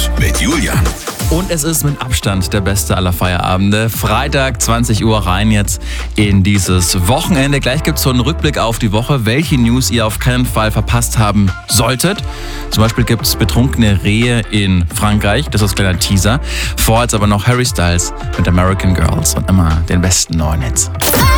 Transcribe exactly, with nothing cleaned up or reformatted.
Fakt mit Julian. Und es ist mit Abstand der beste aller Feierabende. Freitag, zwanzig Uhr rein jetzt in dieses Wochenende. Gleich gibt es so einen Rückblick auf die Woche, welche News ihr auf keinen Fall verpasst haben solltet. Zum Beispiel gibt es betrunkene Rehe in Frankreich. Das ist ein kleiner Teaser. Vorher jetzt aber noch Harry Styles mit American Girls und immer den besten neuen Hits.